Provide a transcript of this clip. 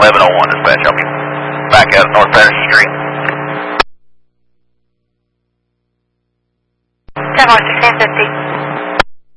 1101 dispatch. I'll be back out at North Patterson Street. 10-1650.